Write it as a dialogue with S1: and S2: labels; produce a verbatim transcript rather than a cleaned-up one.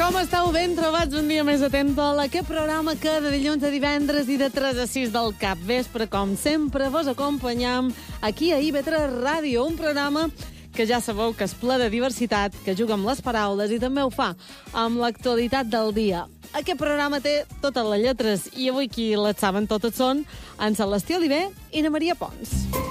S1: Com esteu? Ben trobats un dia més atent a aquest programa que de dilluns a divendres i de tres a sis del capvespre, com sempre, vos acompanyam aquí a I V tres Ràdio, un programa que ja sabeu que és ple de diversitat, que juga amb les paraules i també ho fa amb l'actualitat del dia. Aquest programa té totes les lletres i avui qui les saben totes són en Celestí Oliver i na Maria Pons.